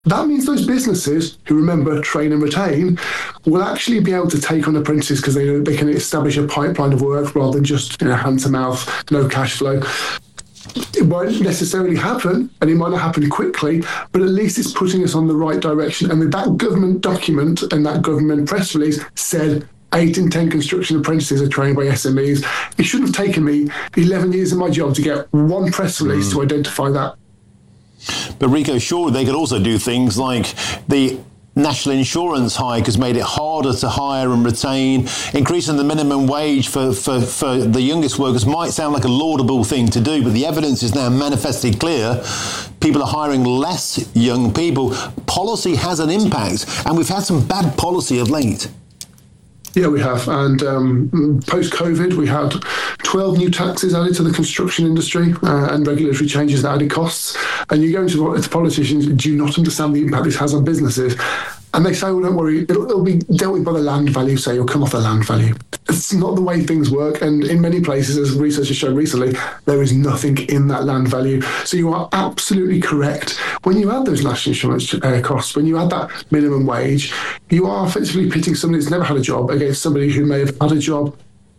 That means those businesses who, remember, train and retain, will actually be able to take on apprentices because they can establish a pipeline of work rather than just hand to mouth, no cash flow. It won't necessarily happen, and it might not happen quickly, but at least it's putting us on the right direction. And that government document and that government press release said 8 in 10 construction apprentices are trained by SMEs. It shouldn't have taken me 11 years of my job to get one press release to identify that. But Rico, surely they could also do things like the national insurance hike has made it harder to hire and retain. Increasing the minimum wage for the youngest workers might sound like a laudable thing to do, but the evidence is now manifestly clear. People are hiring less young people. Policy has an impact, and we've had some bad policy of late. Yeah, we have. And post-COVID, we had 12 new taxes added to the construction industry and regulatory changes that added costs. And you go into the politicians, do you not understand the impact this has on businesses? And they say, well, don't worry, it'll be dealt with by the land value, so you'll come off the land value. It's not the way things work. And in many places, as research has shown recently, there is nothing in that land value. So you are absolutely correct. When you add those national insurance costs, when you add that minimum wage, you are effectively pitting somebody who's never had a job against somebody who may have had a job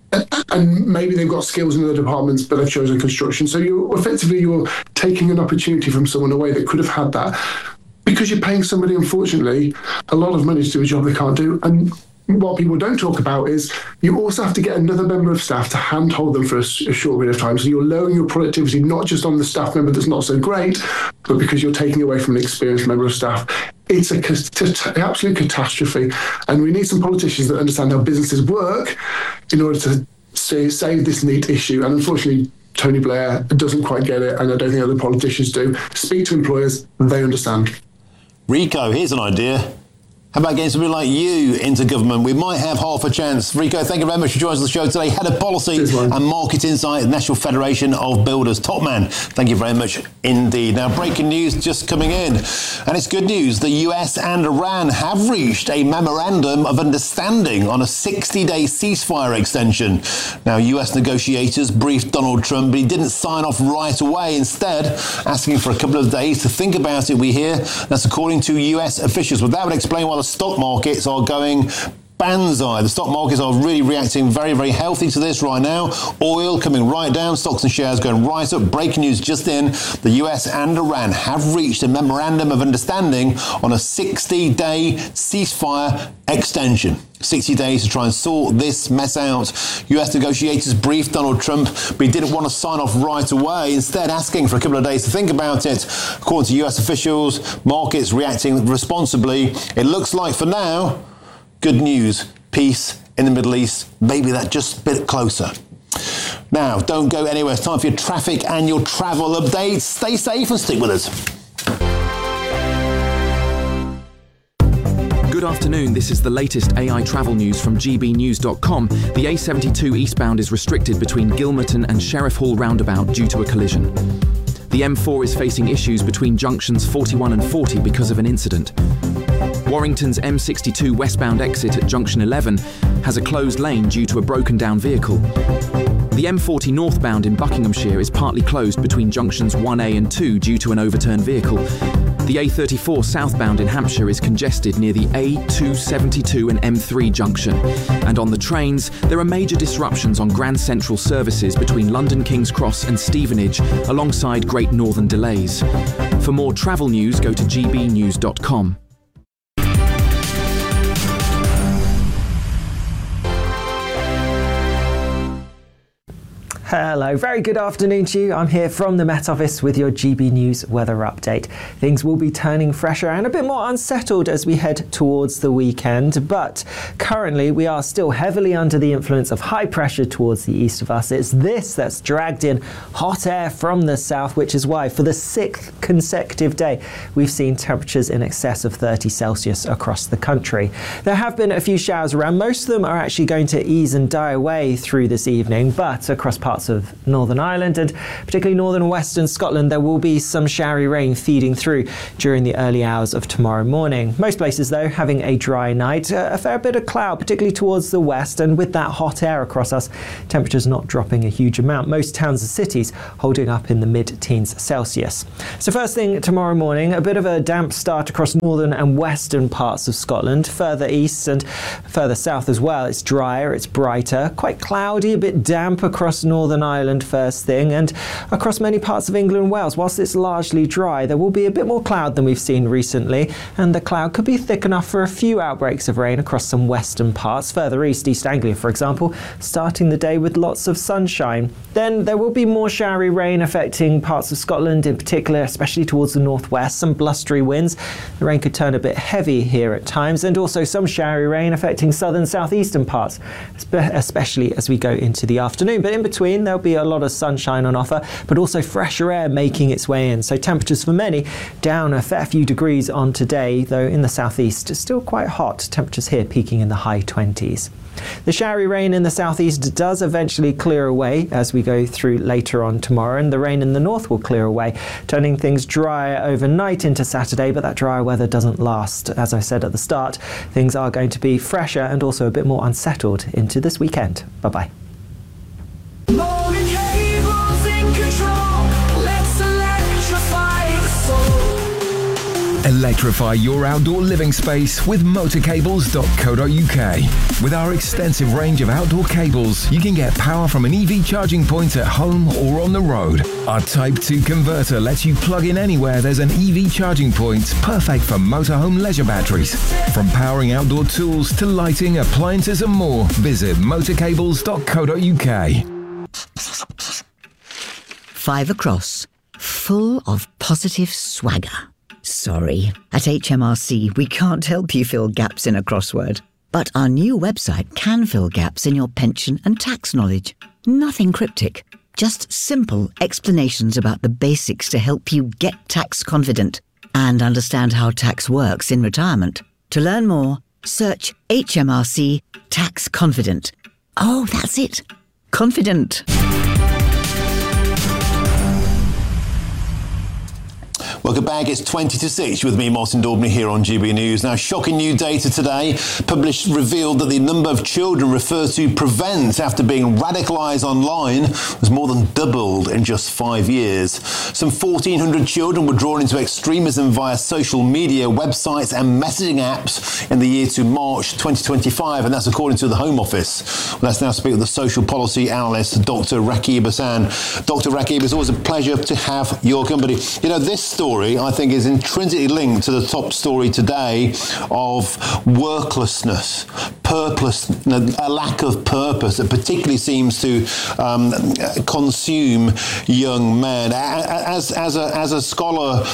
and maybe they've got skills in other departments, but they've chosen construction. So you're taking an opportunity from someone away that could have had that. Because you're paying somebody, unfortunately, a lot of money to do a job they can't do. And what people don't talk about is you also have to get another member of staff to handhold them for a short period of time. So you're lowering your productivity, not just on the staff member that's not so great, but because you're taking away from an experienced member of staff. It's an absolute catastrophe. And we need some politicians that understand how businesses work in order to save this neat issue. And unfortunately, Tony Blair doesn't quite get it, and I don't think other politicians do. Speak to employers, they understand. Rico, here's an idea. How about getting somebody like you into government? We might have half a chance. Rico, thank you very much for joining us on the show today. Head of Policy and Market Insight at National Federation of Builders. Top man, thank you very much indeed. Now, breaking news just coming in. And it's good news. The US and Iran have reached a memorandum of understanding on a 60-day ceasefire extension. Now, US negotiators briefed Donald Trump, but he didn't sign off right away. Instead, asking for a couple of days to think about it, we hear. That's according to US officials. But that would explain why the stock markets are going banzai. The stock markets are really reacting very, very healthy to this right now. Oil coming right down, stocks and shares going right up. Breaking news just in, the US and Iran have reached a memorandum of understanding on a 60-day ceasefire extension. 60 days to try and sort this mess out. US negotiators briefed Donald Trump, but he didn't want to sign off right away, instead asking for a couple of days to think about it. According to US officials, markets reacting responsibly. It looks like for now, good news, peace in the Middle East, maybe that just a bit closer. Now, don't go anywhere. It's time for your traffic and your travel updates. Stay safe and stick with us. Good afternoon, this is the latest AI travel news from gbnews.com. The A72 eastbound is restricted between Gilmerton and Sheriff Hall roundabout due to a collision. The M4 is facing issues between junctions 41 and 40 because of an incident. Warrington's M62 westbound exit at junction 11 has a closed lane due to a broken down vehicle. The M40 northbound in Buckinghamshire is partly closed between junctions 1A and 2 due to an overturned vehicle. The A34 southbound in Hampshire is congested near the A272 and M3 junction. And on the trains, there are major disruptions on Grand Central services between London King's Cross and Stevenage, alongside Great Northern delays. For more travel news, go to gbnews.com. Hello, very good afternoon to you. I'm here from the Met Office with your GB News weather update. Things will be turning fresher and a bit more unsettled as we head towards the weekend, but currently we are still heavily under the influence of high pressure towards the east of us. It's this that's dragged in hot air from the south, which is why for the 6th consecutive day we've seen temperatures in excess of 30 Celsius across the country. There have been a few showers around. Most of them are actually going to ease and die away through this evening, but across parts parts of Northern Ireland and particularly northern and western Scotland, there will be some showery rain feeding through during the early hours of tomorrow morning. Most places, though, having a dry night. A fair bit of cloud, particularly towards the west, and with that hot air across us, temperatures not dropping a huge amount. Most towns and cities holding up in the mid-teens Celsius. So first thing tomorrow morning, a bit of a damp start across northern and western parts of Scotland. Further east and further south as well, it's drier, it's brighter, quite cloudy, a bit damp across Northern Ireland first thing, and across many parts of England and Wales. Whilst it's largely dry, there will be a bit more cloud than we've seen recently, and the cloud could be thick enough for a few outbreaks of rain across some western parts. Further east, East Anglia, for example, starting the day with lots of sunshine. Then there will be more showery rain affecting parts of Scotland in particular, especially towards the northwest. Some blustery winds. The rain could turn a bit heavy here at times, and also some showery rain affecting southern southeastern parts, especially as we go into the afternoon. But in between, there'll be a lot of sunshine on offer, but also fresher air making its way in. So temperatures for many down a fair few degrees on today, though in the southeast still quite hot. Temperatures here peaking in the high 20s. The showery rain in the southeast does eventually clear away as we go through later on tomorrow, and the rain in the north will clear away, turning things drier overnight into Saturday, but that drier weather doesn't last. As I said at the start, things are going to be fresher and also a bit more unsettled into this weekend. Bye-bye. Electrify your outdoor living space with motorcables.co.uk. With our extensive range of outdoor cables, you can get power from an EV charging point at home or on the road. Our Type 2 converter lets you plug in anywhere there's an EV charging point, perfect for motorhome leisure batteries. From powering outdoor tools to lighting, appliances and more, visit motorcables.co.uk. 5 across, full of positive swagger. Sorry, at HMRC we can't help you fill gaps in a crossword. But our new website can fill gaps in your pension and tax knowledge. Nothing cryptic, just simple explanations about the basics to help you get tax confident and understand how tax works in retirement. To learn more, search HMRC Tax Confident. Oh, that's it. Confident. Welcome back. It's 20 to 6 with me, Martin Daubney, here on GB News. Now, shocking new data today published revealed that the number of children referred to Prevent after being radicalised online was more than doubled in just 5 years. Some 1,400 children were drawn into extremism via social media, websites and messaging apps in the year to March 2025, and that's according to the Home Office. Let's now speak with the social policy analyst, Dr. Rakib Hassan. Dr. Rakib, it's always a pleasure to have your company. You know, this story, I think, is intrinsically linked to the top story today of worklessness, a lack of purpose that particularly seems to consume young men. As a scholar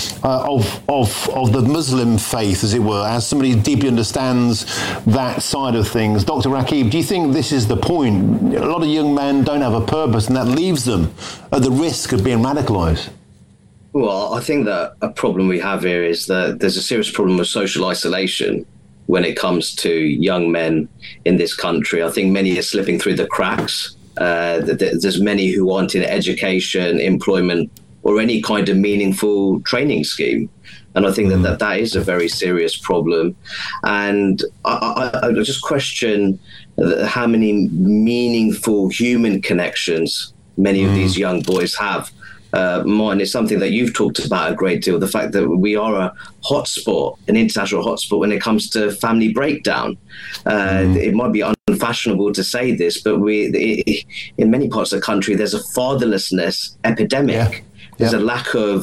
of the Muslim faith, as it were, as somebody who deeply understands that side of things, Dr. Rakib, do you think this is the point? A lot of young men don't have a purpose, and that leaves them at the risk of being radicalised. Well, I think that a problem we have here is that there's a serious problem of social isolation when it comes to young men in this country. I think many are slipping through the cracks. There's many who aren't in education, employment, or any kind of meaningful training scheme. And I think that is a very serious problem. And I just question how many meaningful human connections many of these young boys have. Martin, is something that you've talked about a great deal, the fact that we are a hotspot, an international hotspot when it comes to family breakdown. It might be unfashionable to say this, but in many parts of the country, there's a fatherlessness epidemic. Yeah. There's a lack of,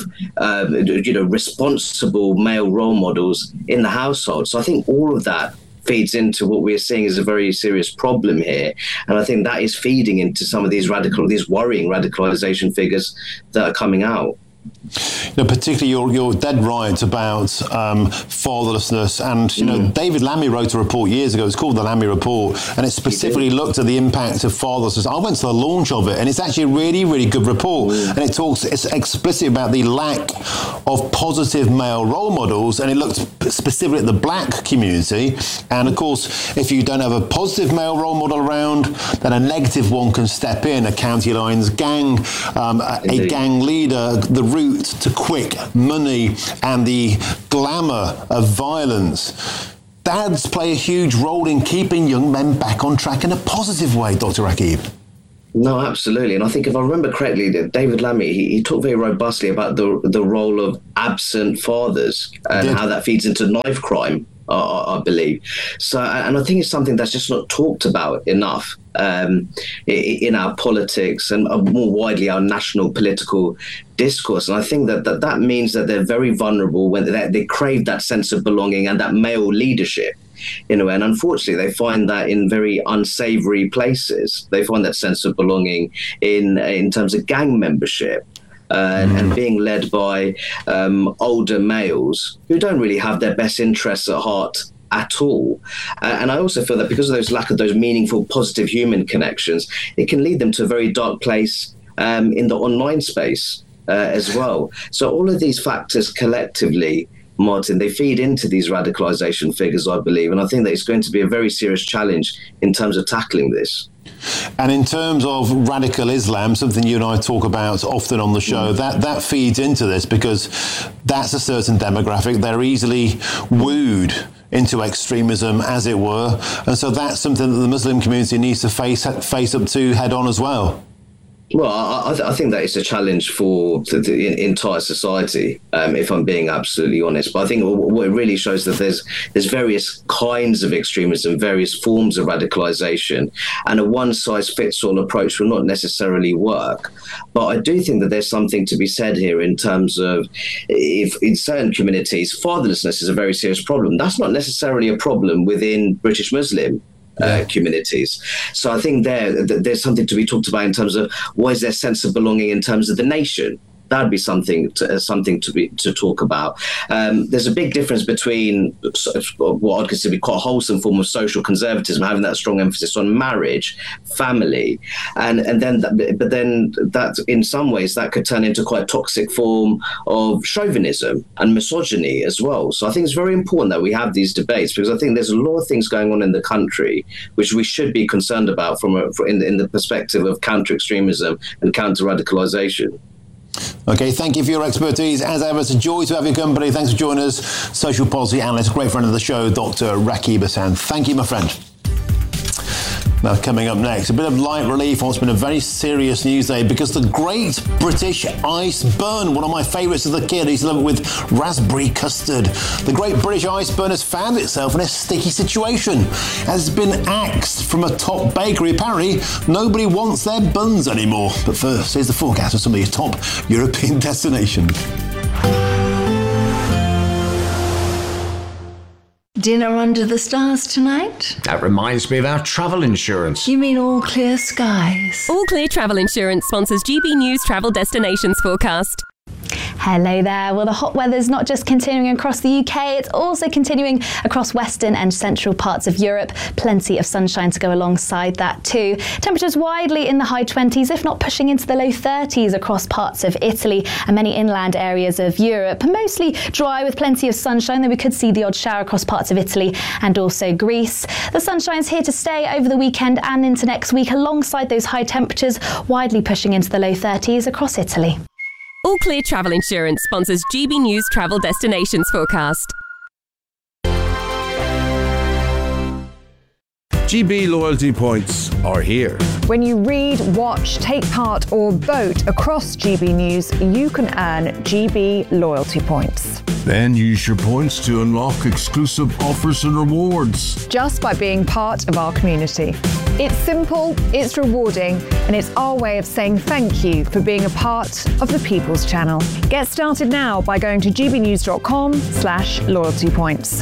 responsible male role models in the household. So I think all of that feeds into what we're seeing as a very serious problem here. And I think that is feeding into some of these worrying radicalization figures that are coming out. Particularly, you're dead right about fatherlessness. And, David Lammy wrote a report years ago. It's called the Lammy Report, and it specifically looked at the impact of fatherlessness. I went to the launch of it, and it's actually a really, really good report. And it's explicit about the lack of positive male role models, and it looked specifically at the black community. And, of course, if you don't have a positive male role model around, then a negative one can step in. A County Lines gang, a gang leader, the route to quick money and the glamour of violence. Dads play a huge role in keeping young men back on track in a positive way, Dr. Rakib. No, absolutely. And I think if I remember correctly, that David Lammy, he talked very robustly about the role of absent fathers and how that feeds into knife crime, I believe. So, and I think it's something that's just not talked about enough in our politics and more widely our national political discourse. And I think that means that they're very vulnerable when they crave that sense of belonging and that male leadership. And unfortunately, they find that in very unsavory places. They find that sense of belonging in terms of gang membership. And being led by older males who don't really have their best interests at heart at all. And I also feel that because of those lack of those meaningful, positive human connections, it can lead them to a very dark place in the online space as well. So all of these factors collectively, Martin, they feed into these radicalization figures, I believe. And I think that it's going to be a very serious challenge in terms of tackling this. And in terms of radical Islam, something you and I talk about often on the show, that feeds into this because that's a certain demographic. They're easily wooed into extremism, as it were. And so that's something that the Muslim community needs to face up to head on as well. Well, I think that it's a challenge for the entire society, if I'm being absolutely honest. But I think what it really shows that there's various kinds of extremism, various forms of radicalization, and a one-size-fits-all approach will not necessarily work. But I do think that there's something to be said here in terms of if in certain communities, fatherlessness is a very serious problem. That's not necessarily a problem within British Muslim communities. So I think there's something to be talked about in terms of what is their sense of belonging in terms of the nation. That'd be something to talk about. There's a big difference between what I'd consider to be quite a wholesome form of social conservatism, having that strong emphasis on marriage, family, but then that in some ways that could turn into quite a toxic form of chauvinism and misogyny as well. So I think it's very important that we have these debates because I think there's a lot of things going on in the country which we should be concerned about in the perspective of counter-extremism and counter-radicalization. Okay, thank you for your expertise. As ever, it's a joy to have your company. Thanks for joining us. Social policy analyst, great friend of the show, Dr. Rakib Ehsan. Thank you, my friend. Now, coming up next, a bit of light relief on what's been a very serious news day because the Great British Iceburn, one of my favourites as a kid, I used to love it with raspberry custard. The Great British Iceburn has found itself in a sticky situation. Has been axed from a top bakery. Apparently, nobody wants their buns anymore. But first, here's the forecast of some of your top European destinations. Dinner under the stars tonight? That reminds me of our travel insurance. You mean All Clear Skies? All Clear Travel Insurance sponsors GB News Travel Destinations Forecast. Hello there. Well, the hot weather's not just continuing across the UK, it's also continuing across western and central parts of Europe. Plenty of sunshine to go alongside that too. Temperatures widely in the high 20s, if not pushing into the low 30s across parts of Italy and many inland areas of Europe. Mostly dry with plenty of sunshine, though we could see the odd shower across parts of Italy and also Greece. The sunshine's here to stay over the weekend and into next week alongside those high temperatures, widely pushing into the low 30s across Italy. All Clear Travel Insurance sponsors GB News Travel Destinations Forecast. GB loyalty points are here. When you read, watch, take part or vote across GB News, you can earn GB loyalty points. Then use your points to unlock exclusive offers and rewards. Just by being part of our community. It's simple, it's rewarding, and it's our way of saying thank you for being a part of the People's Channel. Get started now by going to gbnews.com/loyalty points.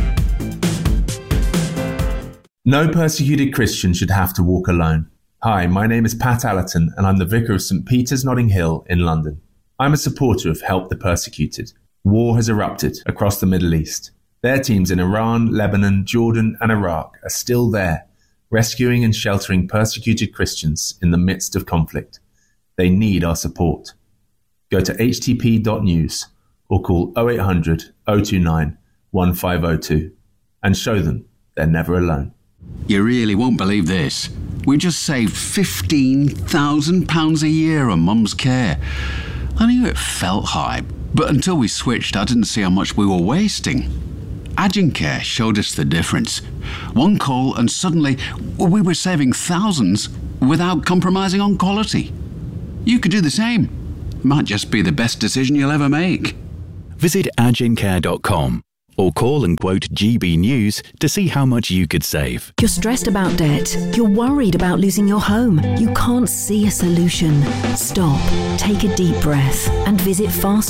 No persecuted Christian should have to walk alone. Hi, my name is Pat Allerton and I'm the Vicar of St Peter's Notting Hill in London. I'm a supporter of Help the Persecuted. War has erupted across the Middle East. Their teams in Iran, Lebanon, Jordan and Iraq are still there, rescuing and sheltering persecuted Christians in the midst of conflict. They need our support. Go to htp.news or call 0800 029 1502 and show them they're never alone. You really won't believe this. We just saved £15,000 a year on Mum's care. I knew it felt high, but until we switched, I didn't see how much we were wasting. Agencare showed us the difference. One call and suddenly we were saving thousands without compromising on quality. You could do the same. Might just be the best decision you'll ever make. Visit agencare.com or call and quote GB News to see how much you could save. You're stressed about debt. You're worried about losing your home. You can't see a solution. Stop, take a deep breath and visit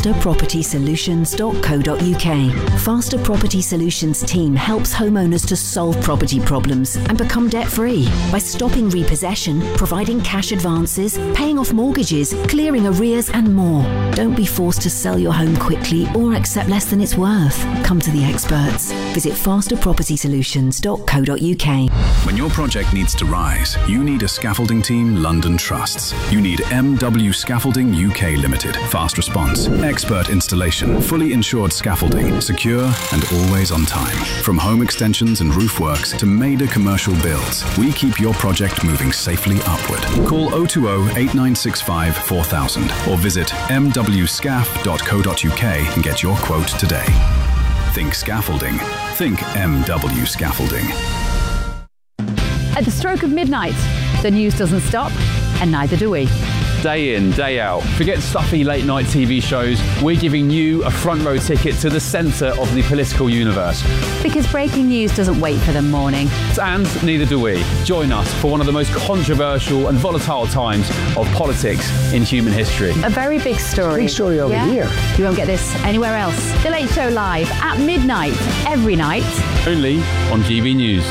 fasterpropertysolutions.co.uk. Faster Property Solutions team helps homeowners to solve property problems and become debt-free by stopping repossession, providing cash advances, paying off mortgages, clearing arrears and more. Don't be forced to sell your home quickly or accept less than it's worth. Come to the experts. Visit fasterpropertysolutions.co.uk. When your project needs to rise, you need a scaffolding team London trusts. You need MW Scaffolding UK Limited. Fast response, expert installation, fully insured scaffolding, secure and always on time. From home extensions and roof works to major commercial builds, we keep your project moving safely upward. Call 020 8965 4000 or visit mwscaf.co.uk and get your quote today. Think scaffolding. Think MW Scaffolding. At the stroke of midnight, the news doesn't stop, and neither do we. Day in, day out. Forget stuffy late night TV shows. We're giving you a front row ticket to the centre of the political universe. Because breaking news doesn't wait for the morning. And neither do we. Join us for one of the most controversial and volatile times of politics in human history. A very big story. Big story over here. You won't get this anywhere else. The Late Show live at midnight, every night. Only on GB News.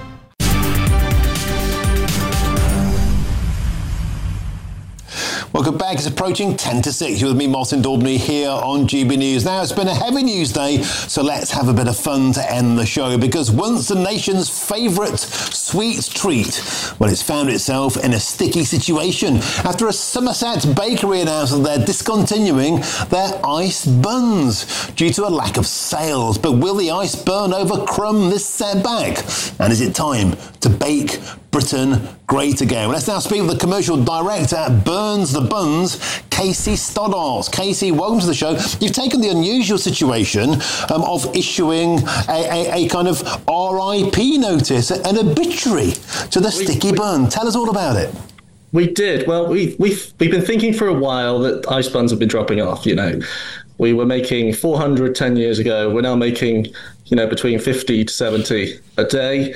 Welcome back. It's approaching 10 to 6. You're with me, Martin Daubney, here on GB News. Now, it's been a heavy news day, so let's have a bit of fun to end the show, because once the nation's favourite sweet treat, well, it's found itself in a sticky situation after a Somerset bakery announced that they're discontinuing their ice buns due to a lack of sales. But will the ice burn over crumb this setback? And is it time to bake Britain great again? Well, let's now speak with the commercial director at Burns the Buns, Casey Stoddart. Casey, welcome to the show. You've taken the unusual situation of issuing a kind of RIP notice, an obituary to the sticky bun. Tell us all about it. We did. Well, we've been thinking for a while that ice buns have been dropping off, you know. We were making 400 10 years ago. We're now making, between 50 to 70 a day.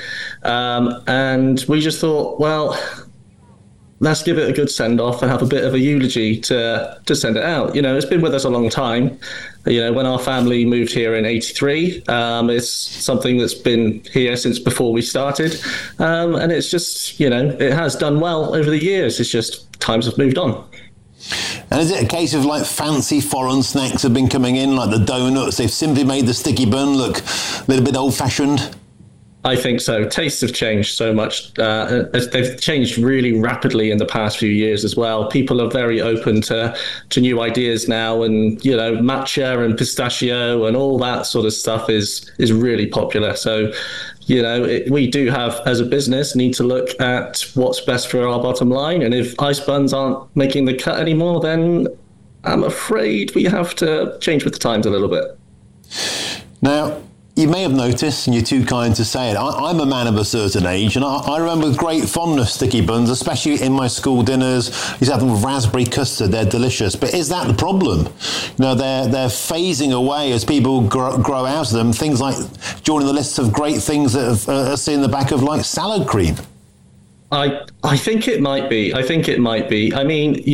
And we just thought, well, let's give it a good send-off and have a bit of a eulogy to send it out. It's been with us a long time. When our family moved here in 83, it's something that's been here since before we started. And it's just, it has done well over the years. It's just times have moved on. And is it a case of like fancy foreign snacks have been coming in, like the donuts? They've simply made the sticky bun look a little bit old-fashioned? I think so. Tastes have changed so much. They've changed really rapidly in the past few years as well. People are very open to new ideas now, and matcha and pistachio and all that sort of stuff is really popular. So we do have, as a business, need to look at what's best for our bottom line. And if ice buns aren't making the cut anymore, then I'm afraid we have to change with the times a little bit. Now, you may have noticed, and you're too kind to say it, I'm a man of a certain age, and I remember with great fondness sticky buns, especially in my school dinners. I used to have them with raspberry custard. They're delicious. But is that the problem? They're phasing away as people grow out of them. Things like joining the lists of great things that are seen in the back of, like, salad cream. I think it might be. I mean,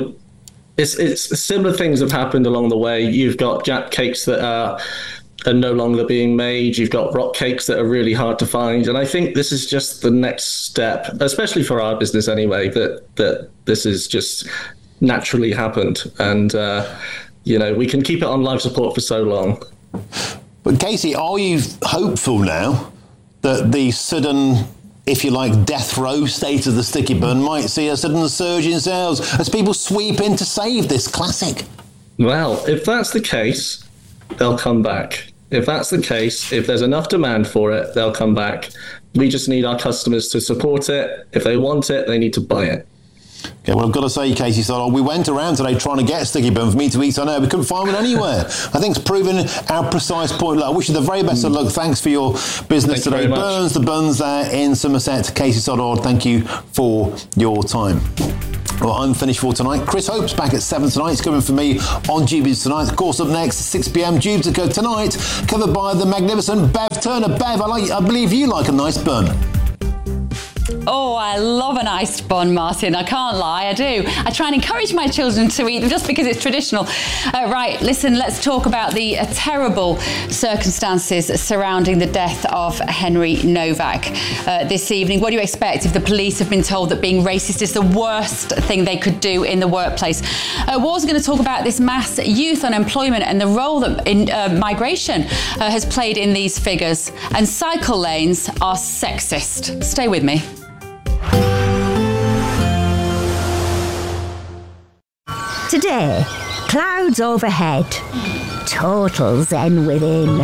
it's similar things have happened along the way. You've got Jap cakes that are no longer being made. You've got rock cakes that are really hard to find. And I think this is just the next step, especially for our business anyway, that this is just naturally happened. And, we can keep it on life support for so long. But Casey, are you hopeful now that the sudden, if you like, death row state of the sticky bun might see a sudden surge in sales as people sweep in to save this classic? Well, if that's the case, they'll come back. If that's the case, if there's enough demand for it, they'll come back. We just need our customers to support it. If they want it, they need to buy it. Okay, well, I've got to say, Casey Stoddard, we went around today trying to get a sticky bun for me to eat. I know we couldn't find one anywhere. I think it's proven our precise point. Look, I wish you the very best of luck. Thanks for your business today. Burns the Buns there in Somerset. Casey Stoddard, thank you for your time. Well, I'm finished for tonight. Chris Hope's back at 7 tonight. It's coming for me on GB's Tonight. Of course, up next, 6 p.m, Jupiter tonight, covered by the magnificent Bev Turner. Bev, I believe you like a nice bun. Oh, I love an iced bun, Martin. I can't lie, I do. I try and encourage my children to eat them just because it's traditional. Right, listen, let's talk about the terrible circumstances surrounding the death of Henry Novak this evening. What do you expect if the police have been told that being racist is the worst thing they could do in the workplace? War's going to talk about this mass youth unemployment and the role that migration has played in these figures. And cycle lanes are sexist. Stay with me. Today, clouds overhead, total zen within.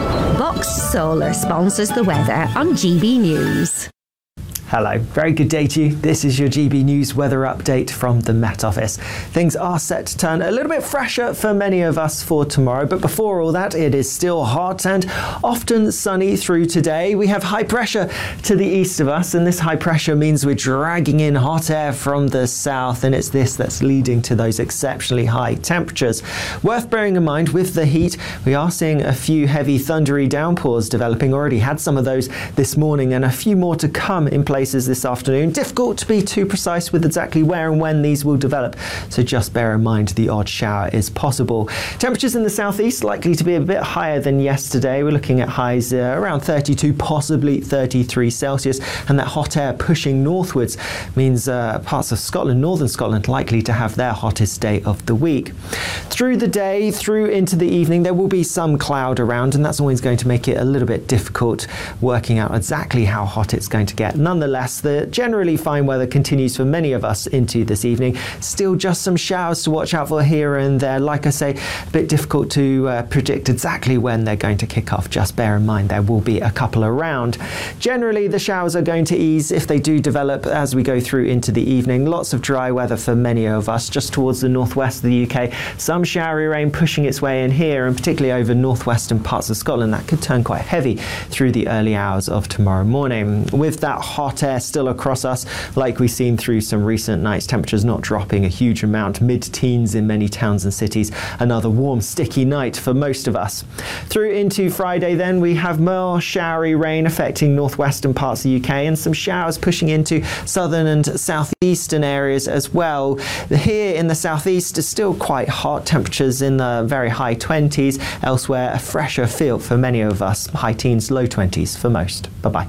Box Solar sponsors the weather on GB News. Hello, very good day to you. This is your GB News weather update from the Met Office. Things are set to turn a little bit fresher for many of us for tomorrow, but before all that, it is still hot and often sunny through today. We have high pressure to the east of us, and this high pressure means we're dragging in hot air from the south, and it's this that's leading to those exceptionally high temperatures. Worth bearing in mind, with the heat, we are seeing a few heavy thundery downpours developing. Already had some of those this morning, and a few more to come in places this afternoon. Difficult to be too precise with exactly where and when these will develop, so just bear in mind the odd shower is possible. Temperatures in the southeast likely to be a bit higher than yesterday. We're looking at highs around 32, possibly 33 Celsius, and that hot air pushing northwards means parts of Scotland, northern Scotland, likely to have their hottest day of the week. Through the day, through into the evening, there will be some cloud around, and that's always going to make it a little bit difficult working out exactly how hot it's going to get. Nonetheless, the generally fine weather continues for many of us into this evening. Still just some showers to watch out for here and there. Like I say, a bit difficult to predict exactly when they're going to kick off. Just bear in mind there will be a couple around. Generally, the showers are going to ease if they do develop as we go through into the evening. Lots of dry weather for many of us just towards the northwest of the UK. Some showery rain pushing its way in here, and particularly over northwestern parts of Scotland. That could turn quite heavy through the early hours of tomorrow morning. With that hot air still across us, like we've seen through some recent nights, temperatures not dropping a huge amount, mid-teens in many towns and cities. Another warm, sticky night for most of us. Through into Friday then, we have more showery rain affecting northwestern parts of the UK, and some showers pushing into southern and southeastern areas as well. Here in the southeast is still quite hot, temperatures in the very high 20s. Elsewhere, a fresher feel for many of us, high teens, low 20s for most. Bye-bye.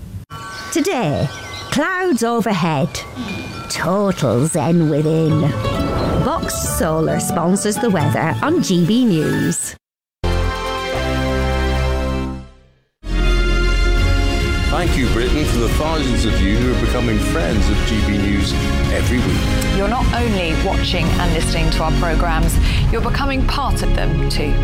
Today, clouds overhead, total zen within. Box Solar sponsors the weather on GB News. Thank you, Britain, for the thousands of you who are becoming friends of GB News every week. You're not only watching and listening to our programmes, you're becoming part of them too.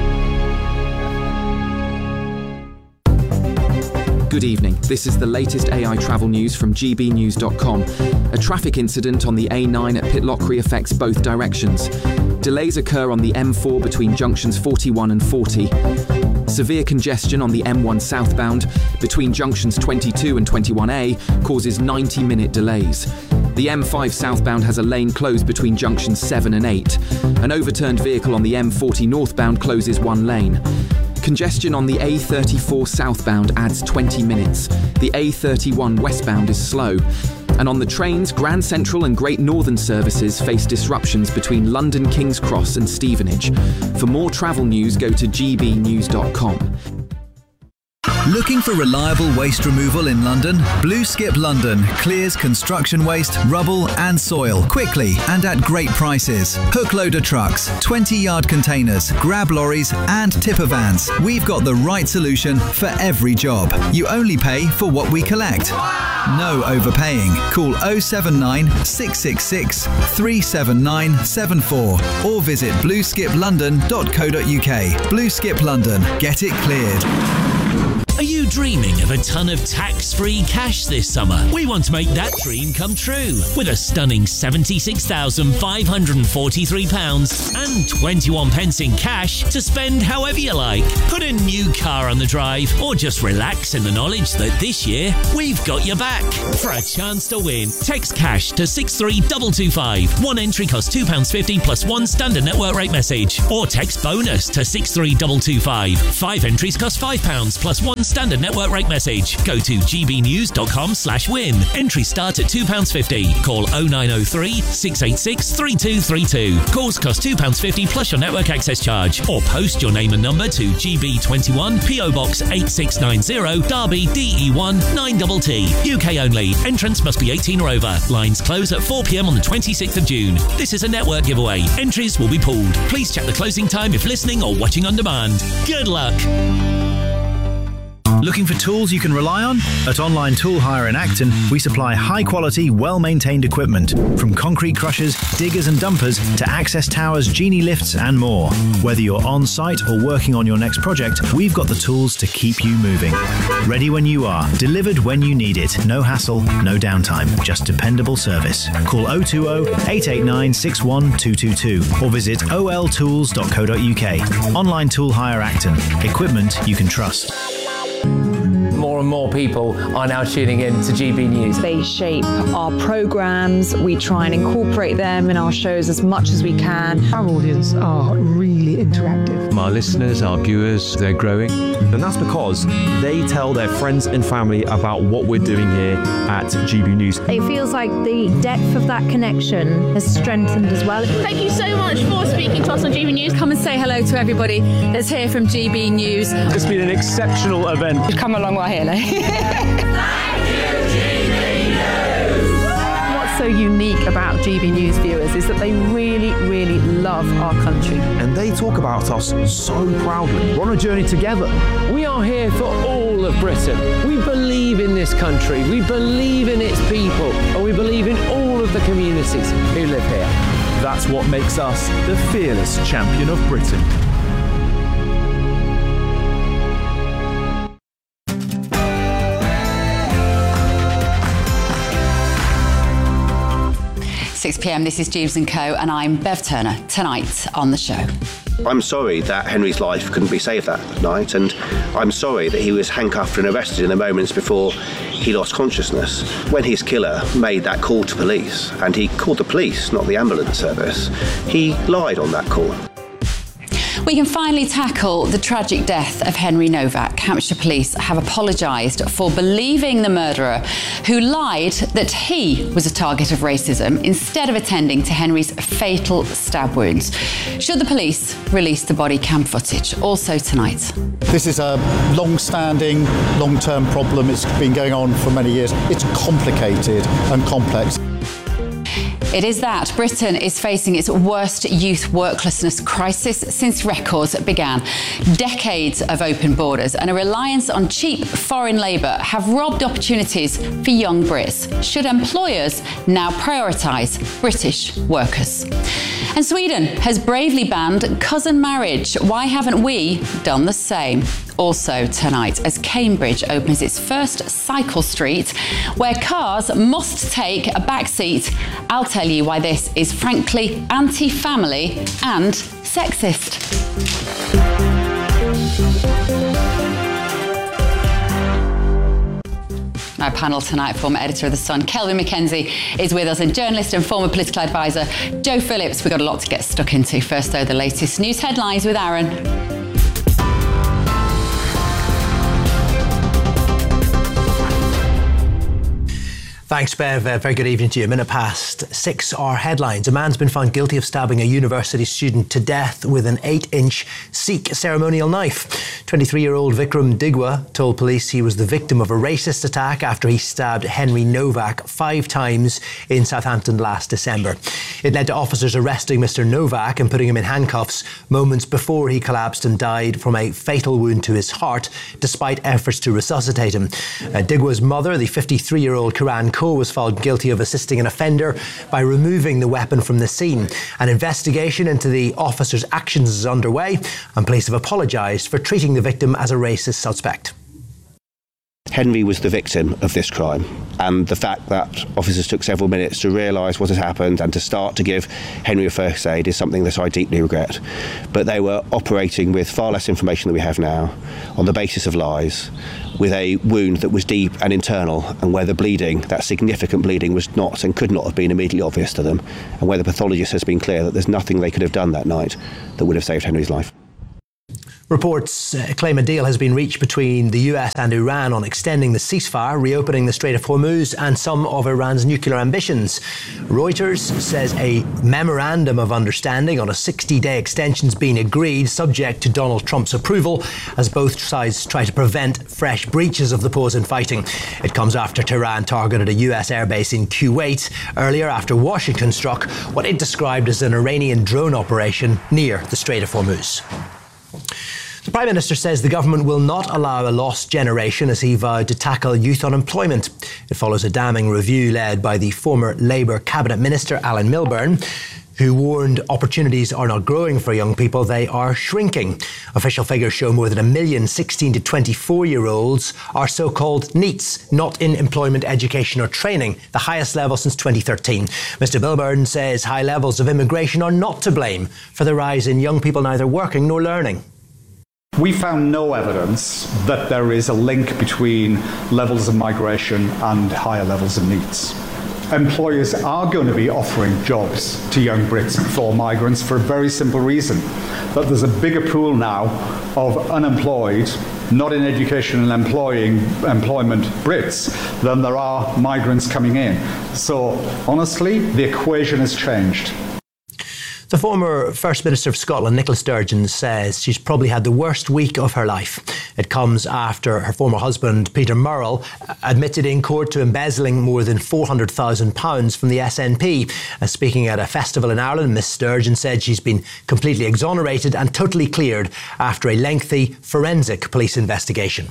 Good evening. This is the latest AI travel news from gbnews.com. A traffic incident on the A9 at Pitlochry affects both directions. Delays occur on the M4 between junctions 41 and 40. Severe congestion on the M1 southbound between junctions 22 and 21A causes 90-minute delays. The M5 southbound has a lane closed between junctions 7 and 8. An overturned vehicle on the M40 northbound closes one lane. Congestion on the A34 southbound adds 20 minutes. The A31 westbound is slow. And on the trains, Grand Central and Great Northern services face disruptions between London King's Cross and Stevenage. For more travel news, go to gbnews.com. Looking for reliable waste removal in London? Blue Skip London clears construction waste, rubble and soil quickly and at great prices. Hook loader trucks, 20-yard containers, grab lorries and tipper vans. We've got the right solution for every job. You only pay for what we collect. No overpaying. Call 079 666 37974 or visit blueskiplondon.co.uk. Blue Skip London. Get it cleared. Are you dreaming of a ton of tax-free cash this summer? We want to make that dream come true with a stunning £76,543 and 21 pence in cash to spend however you like. Put a new car on the drive or just relax in the knowledge that this year we've got your back. For a chance to win, text cash to 63225. One entry costs £2.50 plus one standard network rate message. Or text bonus to 63225. 5 entries cost £5 plus one standard network rate message. Go to gbnews.com/win. Entries start at £2.50. Call 0903 686 3232. Calls cost £2.50 plus your network access charge. Or post your name and number to GB21 PO Box 8690 Derby DE1 9TT. UK only. Entrance must be 18 or over. Lines close at 4 p.m. on the 26th of June. This is a network giveaway. Entries will be pulled. Please check the closing time if listening or watching on demand. Good luck. Looking for tools you can rely on? At Online Tool Hire in Acton, we supply high-quality, well-maintained equipment, from concrete crushers, diggers and dumpers to access towers, genie lifts and more. Whether you're on-site or working on your next project, we've got the tools to keep you moving. Ready when you are, delivered when you need it. No hassle, no downtime, just dependable service. Call 020 889 61222 or visit oltools.co.uk. Online Tool Hire Acton. Equipment you can trust. More and more people are now tuning in to GB News. They shape our programmes. We try and incorporate them in our shows as much as we can. Our audience are really interactive. Our listeners, our viewers, they're growing. And that's because they tell their friends and family about what we're doing here at GB News. It feels like the depth of that connection has strengthened as well. Thank you so much for speaking to us on GB News. Come and say hello to everybody that's here from GB News. It's been an exceptional event. We've come a long way here now. What's so unique about GB News viewers is that they really, really love our country. And they talk about us so proudly. We're on a journey together. We are here for all of Britain. We believe in this country, we believe in its people, and we believe in all of the communities who live here. That's what makes us the fearless champion of Britain. £6 p.m. This is Jeeves & Co. and I'm Bev Turner. Tonight on the show. I'm sorry that Henry's life couldn't be saved that night, and I'm sorry that he was handcuffed and arrested in the moments before he lost consciousness. When his killer made that call to police, and he called the police, not the ambulance service, he lied on that call. We can finally tackle the tragic death of Henry Novak. Hampshire Police have apologised for believing the murderer who lied that he was a target of racism instead of attending to Henry's fatal stab wounds. Should the police release the body cam footage? Also tonight. This is a long-standing, long-term problem. It's been going on for many years. It's complicated and complex. It is that Britain is facing its worst youth worklessness crisis since records began. Decades of open borders and a reliance on cheap foreign labour have robbed opportunities for young Brits. Should employers now prioritise British workers? And Sweden has bravely banned cousin marriage. Why haven't we done the same? Also tonight, as Cambridge opens its first cycle street where cars must take a back seat, I'll tell you why this is frankly anti-family and sexist. Our panel tonight, former editor of The Sun, Kelvin McKenzie, is with us, and journalist and former political advisor, Joe Phillips. We've got a lot to get stuck into. First, though, the latest news headlines with Aaron. Thanks, Bev. Very good evening to you. 6:15, our headlines. A man's been found guilty of stabbing a university student to death with an 8-inch Sikh ceremonial knife. 23-year-old Vikram Digwa told police he was the victim of a racist attack after he stabbed Henry Novak 5 times in Southampton last December. It led to officers arresting Mr. Novak and putting him in handcuffs moments before he collapsed and died from a fatal wound to his heart, despite efforts to resuscitate him. Digwa's mother, the 53-year-old Karan Kaur, was found guilty of assisting an offender by removing the weapon from the scene. An investigation into the officer's actions is underway, and police have apologised for treating the victim as a racist suspect. Henry was the victim of this crime, and the fact that officers took several minutes to realise what had happened and to start to give Henry a first aid is something that I deeply regret. But they were operating with far less information than we have now, on the basis of lies, with a wound that was deep and internal, and where the bleeding, that significant bleeding, was not and could not have been immediately obvious to them, and where the pathologist has been clear that there's nothing they could have done that night that would have saved Henry's life. Reports claim a deal has been reached between the US and Iran on extending the ceasefire, reopening the Strait of Hormuz and some of Iran's nuclear ambitions. Reuters says a memorandum of understanding on a 60-day extension has been agreed, subject to Donald Trump's approval, as both sides try to prevent fresh breaches of the pause in fighting. It comes after Tehran targeted a US airbase in Kuwait earlier, after Washington struck what it described as an Iranian drone operation near the Strait of Hormuz. The Prime Minister says the government will not allow a lost generation as he vowed to tackle youth unemployment. It follows a damning review led by the former Labour Cabinet Minister Alan Milburn, who warned opportunities are not growing for young people, they are shrinking. Official figures show more than 1 million 16 to 24-year-olds are so-called NEETs, not in employment, education or training, the highest level since 2013. Mr Milburn says high levels of immigration are not to blame for the rise in young people neither working nor learning. We found no evidence that there is a link between levels of migration and higher levels of NEETs. Employers are going to be offering jobs to young Brits for migrants for a very simple reason, that there's a bigger pool now of unemployed, not in education and employment Brits than there are migrants coming in. So honestly, the equation has changed. The former First Minister of Scotland, Nicola Sturgeon, says she's probably had the worst week of her life. It comes after her former husband, Peter Murrell, admitted in court to embezzling more than £400,000 from the SNP. Speaking at a festival in Ireland, Miss Sturgeon said she's been completely exonerated and totally cleared after a lengthy forensic police investigation.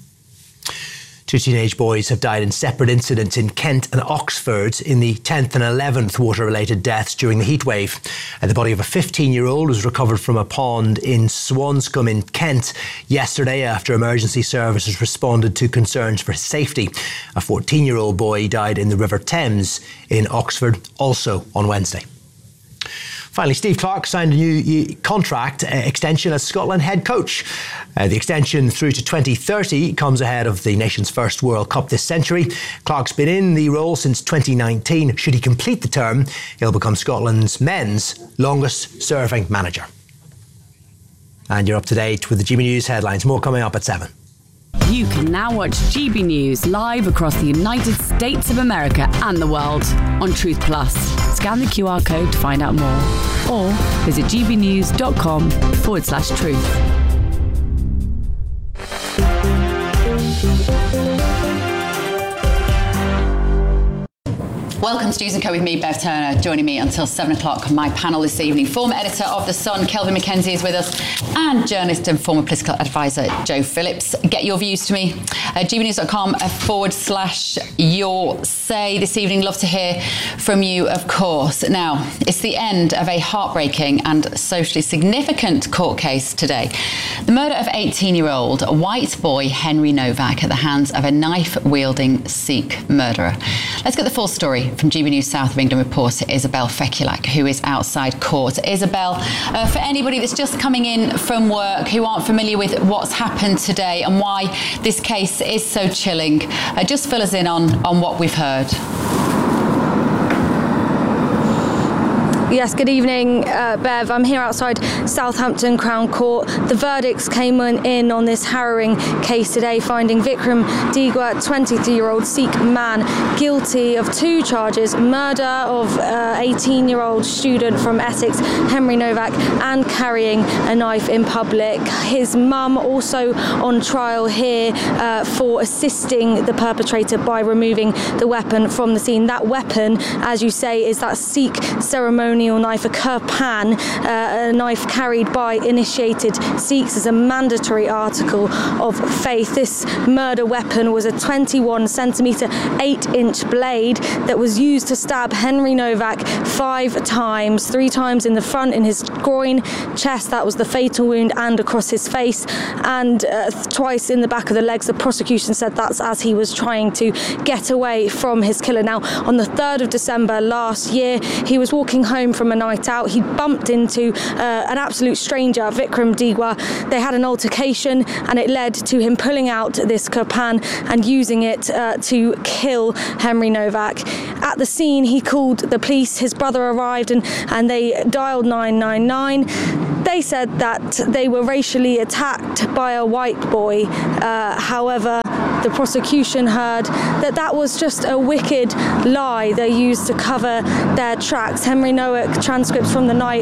2 teenage boys have died in separate incidents in Kent and Oxford in the 10th and 11th water-related deaths during the heatwave. The body of a 15-year-old was recovered from a pond in Swanscombe in Kent yesterday after emergency services responded to concerns for his safety. A 14-year-old boy died in the River Thames in Oxford also on Wednesday. Finally, Steve Clarke signed a new contract extension as Scotland head coach. The extension through to 2030 comes ahead of the nation's first World Cup this century. Clarke's been in the role since 2019. Should he complete the term, he'll become Scotland's men's longest-serving manager. And you're up to date with the GB News headlines. More coming up at 7. You can now watch GB News live across the United States of America and the world on Truth Plus. Scan the QR code to find out more or visit gbnews.com/truth. Welcome to News & Co with me, Bev Turner. Joining me until 7 o'clock. My panel this evening, former editor of The Sun, Kelvin McKenzie, is with us, and journalist and former political advisor, Joe Phillips. Get your views to me. gbnews.com/your say. This evening, love to hear from you, of course. Now, it's the end of a heartbreaking and socially significant court case today. The murder of 18-year-old white boy Henry Novak at the hands of a knife-wielding Sikh murderer. Let's get the full story from GB News South of England reporter Isabel Fekulak, who is outside court. Isabel, for anybody that's just coming in from work who aren't familiar with what's happened today and why this case is so chilling, just fill us in on what we've heard. Yes, good evening, Bev. I'm here outside Southampton Crown Court. The verdicts came in on this harrowing case today, finding Vikram Digwa, 23-year-old Sikh man, guilty of 2 charges: murder of 18-year-old student from Essex, Henry Novak, and carrying a knife in public. His mum also on trial here for assisting the perpetrator by removing the weapon from the scene. That weapon, as you say, is that Sikh ceremonial knife, a kirpan, a knife carried by initiated Sikhs as a mandatory article of faith. This murder weapon was a 21-centimetre, 8-inch blade that was used to stab Henry Novak 5 times, 3 times in the front, in his groin, chest, that was the fatal wound, and across his face, and twice in the back of the legs. The prosecution said that's as he was trying to get away from his killer. Now, on the 3rd of December last year, he was walking home from a night out. He bumped into an absolute stranger, Vikram Digwa. They had an altercation, and it led to him pulling out this kirpan and using it to kill Henry Novak. At the scene, he called the police. His brother arrived and they dialed 999. They said that they were racially attacked by a white boy. However, the prosecution heard that was just a wicked lie they used to cover their tracks. Henry Novak, transcripts from the night,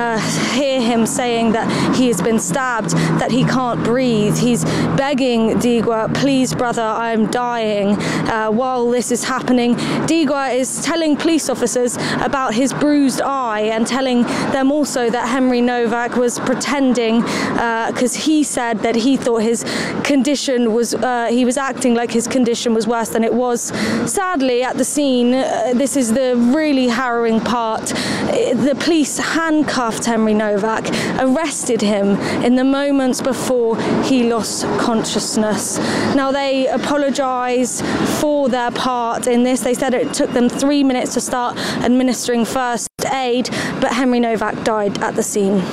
hear him saying that he has been stabbed, that he can't breathe. He's begging Digwa, please brother, I'm dying. While this is happening, Digwa is telling police officers about his bruised eye and telling them also that Henry Novak was pretending, because he said that he thought his condition was, he was acting like his condition was worse than it was. Sadly, at the scene, this is the really harrowing part, the police handcuffed Henry Novak, arrested him in the moments before he lost consciousness. Now, they apologise for their part in this. They said it took them 3 minutes to start administering first aid, but Henry Novak died at the scene.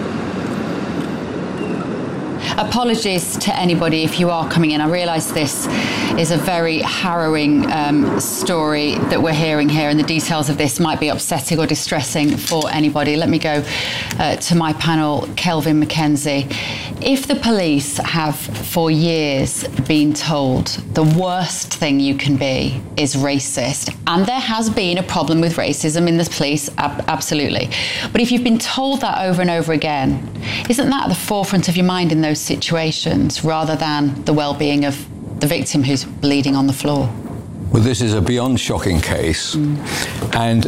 Apologies to anybody if you are coming in. I realise this is a very harrowing story that we're hearing here, and the details of this might be upsetting or distressing for anybody. Let me go to my panel, Kelvin McKenzie. If the police have for years been told the worst thing you can be is racist, and there has been a problem with racism in the police, absolutely. But if you've been told that over and over again, isn't that at the forefront of your mind in those situations rather than the well-being of the victim who's bleeding on the floor? Well, this is a beyond shocking case. And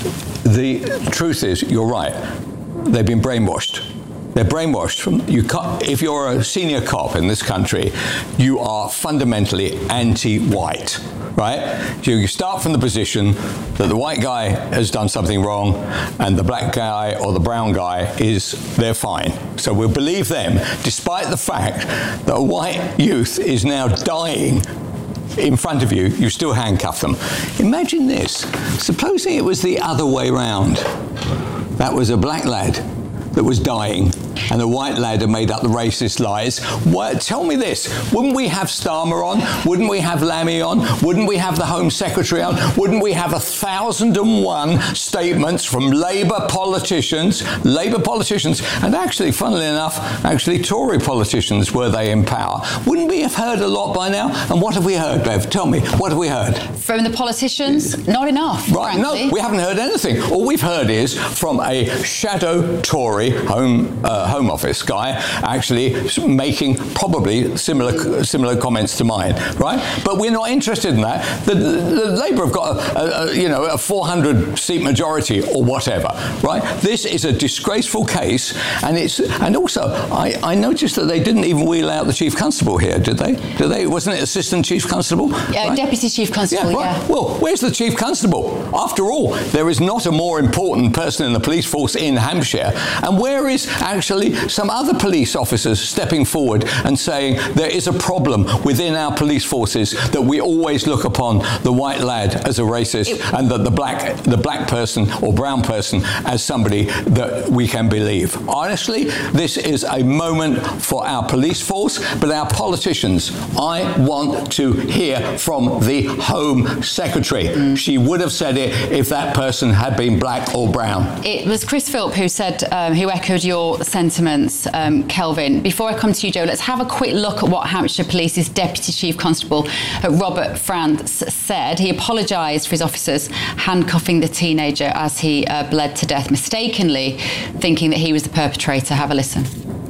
the truth is, you're right, they've been brainwashed. They're brainwashed. If you're a senior cop in this country, you are fundamentally anti-white, right? So you start from the position that the white guy has done something wrong and the black guy or the brown guy they're fine. So we'll believe them, despite the fact that a white youth is now dying in front of you, you still handcuff them. Imagine this. Supposing it was the other way round. That was a black lad that was dying, and the white lad had made up the racist lies. Tell me this, wouldn't we have Starmer on? Wouldn't we have Lammy on? Wouldn't we have the Home Secretary on? Wouldn't we have 1,001 statements from Labour politicians, and actually, funnily enough, Tory politicians, were they in power? Wouldn't we have heard a lot by now? And what have we heard, Bev? Tell me, what have we heard? From the politicians? Not enough, right, frankly. No, we haven't heard anything. All we've heard is from a shadow Tory Home Office guy actually making probably similar comments to mine, right? But we're not interested in that. The Labour have got a 400-seat majority or whatever, right? This is a disgraceful case, and also I noticed that they didn't even wheel out the Chief Constable here, did they? Wasn't it Assistant Chief Constable? Yeah, right? Deputy Chief Constable, yeah. Right. Well, where's the Chief Constable? After all, there is not a more important person in the police force in Hampshire. And where is actually actually some other police officers stepping forward and saying there is a problem within our police forces, that we always look upon the white lad as a racist and that the black person or brown person as somebody that we can believe. Honestly, this is a moment for our police force, but our politicians. I want to hear from the Home Secretary. She would have said it if that person had been black or brown. It was Chris Philp who said, who echoed your sentiments, Kelvin. Before I come to you, Joe, let's have a quick look at what Hampshire Police's Deputy Chief Constable Robert France said. He apologised for his officers handcuffing the teenager as he bled to death, mistakenly thinking that he was the perpetrator. Have a listen.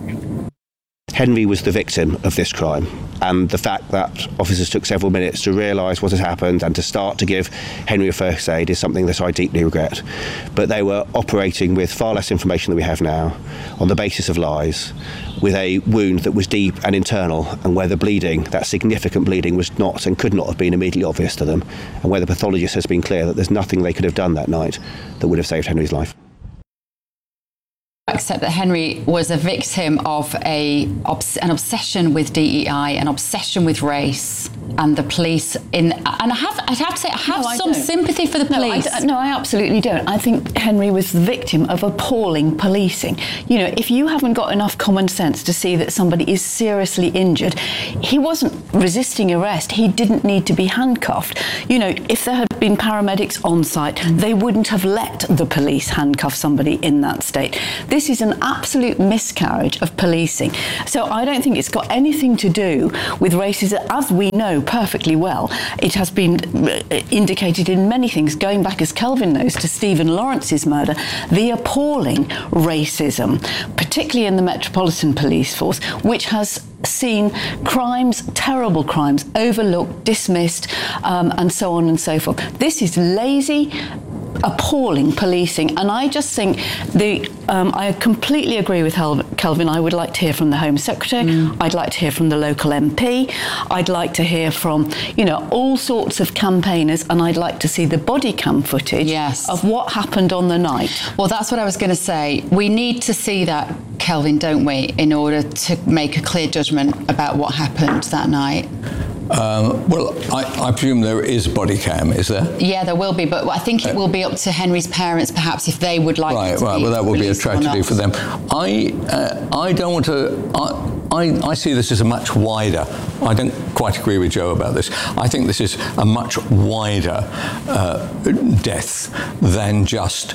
Henry was the victim of this crime, and the fact that officers took several minutes to realise what had happened and to start to give Henry a first aid is something that I deeply regret. But they were operating with far less information than we have now, on the basis of lies, with a wound that was deep and internal, and where the bleeding, that significant bleeding, was not and could not have been immediately obvious to them, and where the pathologist has been clear that there's nothing they could have done that night that would have saved Henry's life. Accept that Henry was a victim of an obsession with DEI, an obsession with race, and the police. And I'd have to say, I have some sympathy for the police. No, I absolutely don't. I think Henry was the victim of appalling policing. You know, if you haven't got enough common sense to see that somebody is seriously injured, he wasn't resisting arrest. He didn't need to be handcuffed. You know, if there had been paramedics on site, they wouldn't have let the police handcuff somebody in that state. This is an absolute miscarriage of policing. So I don't think it's got anything to do with racism, as we know perfectly well. It has been indicated in many things, going back, as Kelvin knows, to Stephen Lawrence's murder, the appalling racism, particularly in the Metropolitan Police Force, which has seen crimes, terrible crimes, overlooked, dismissed, and so on and so forth. This is lazy, appalling policing, and I just think I completely agree with Kelvin. I would like to hear from the Home Secretary. I'd like to hear from the local MP. I'd like to hear from, you know, all sorts of campaigners, and I'd like to see the body cam footage of what happened on the night. Well, that's what I was going to say. We need to see that, Kelvin, don't we, in order to make a clear judgment about what happened that night. Well, I presume there is body cam, is there? Yeah, there will be, but I think it will be up to Henry's parents, perhaps, if they would like to. Right. Well, that would be a tragedy for them. I don't want to. I see this as a much wider. I don't quite agree with Joe about this. I think this is a much wider death than just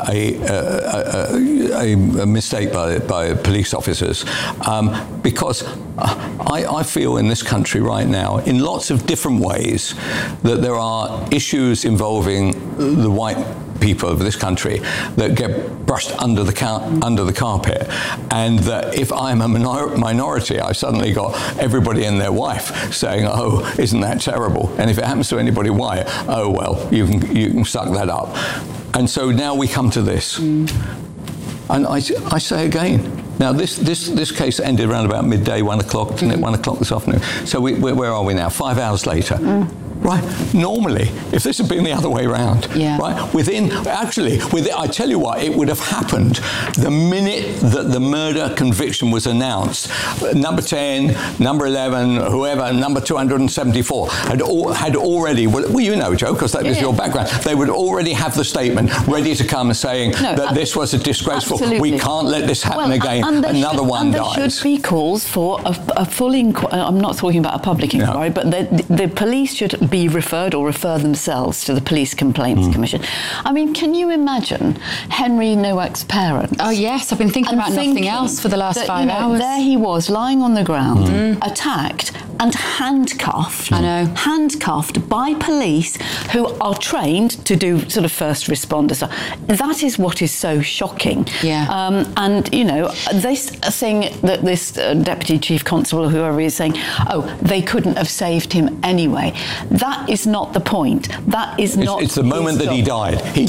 a mistake by police officers, because I feel in this country right now, in lots of different ways, that there are issues involving the white people of this country that get brushed under the carpet, and that if I'm a minority, I've suddenly got everybody and their wife saying, "Oh, isn't that terrible?" And if it happens to anybody white, oh well, you can suck that up. And so now we come to this, and I say again. Now, this case ended around about midday, 1 o'clock, didn't it? 1 o'clock this afternoon. So where are we now? 5 hours later. Right. Normally, if this had been the other way around, right, I tell you what, it would have happened the minute that the murder conviction was announced. Number 10, number 11, whoever, number 274 had already, well, you know, Joe, because that is your background, they would already have the statement ready to come saying that this was a disgraceful, we can't let this happen again, another one dies. There should be calls for a full inquiry. I'm not talking about a public inquiry, but the police should be referred or refer themselves to the Police Complaints Commission. I mean, can you imagine Henry Nowak's parents? Oh yes, I've been thinking about nothing else for the last 5 hours. There he was, lying on the ground, attacked and handcuffed. I know. Handcuffed by police who are trained to do sort of first responder stuff. That is what is so shocking. Yeah. And, you know, they are saying that this Deputy Chief Constable or whoever is saying, oh, they couldn't have saved him anyway. That is not the point. That is not. It's the moment that he died. He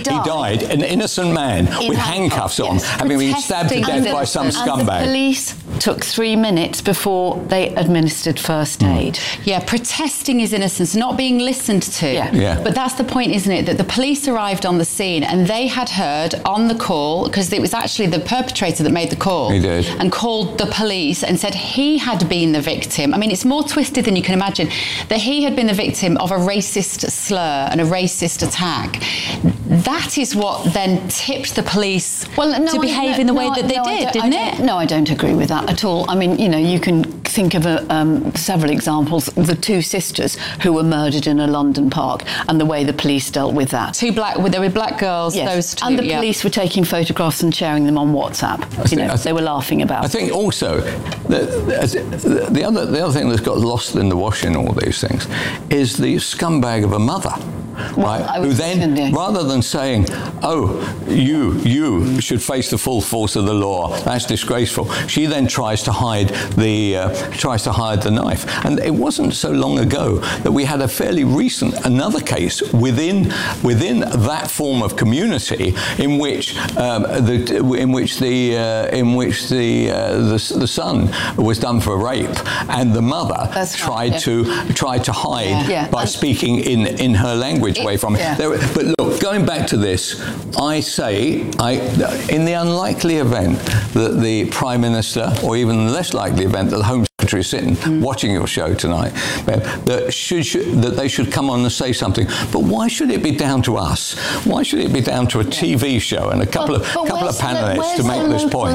died, an innocent man with handcuffs on, having been stabbed to death by some scumbag. And the police took 3 minutes before they administered first aid. Yeah, protesting his innocence, not being listened to. Yeah. But that's the point, isn't it? That the police arrived on the scene and they had heard on the call, because it was actually the perpetrator that made the call. He did. And called the police and said he had been the victim. I mean, it's more twisted than you can imagine. That he had been the victim of a racist slur and a racist attack. That is what then tipped the police to behave in the way that they did, didn't it? No, I don't agree with that at all. I mean, you know, you can think of several examples. The 2 sisters who were murdered in a London park and the way the police dealt with that. There were black girls, yes. those 2. And the police were taking photographs and sharing them on WhatsApp. They were laughing about I think also the other thing that's got lost in the wash in all these things is the scumbag of a mother. Right, who then, rather than saying, "Oh, you should face the full force of the law," that's disgraceful. She then tries to hide the knife. And it wasn't so long ago that we had a fairly recent another case within that form of community in which the son was done for rape, and the mother tried to hide by speaking in her language away from it. But look, going back to this, I say, in the unlikely event that the Prime Minister, or even the less likely event that the Home Secretary is sitting watching your show tonight, that they should come on and say something. But why should it be down to us? Why should it be down to a TV show and a couple of panellists to make this point?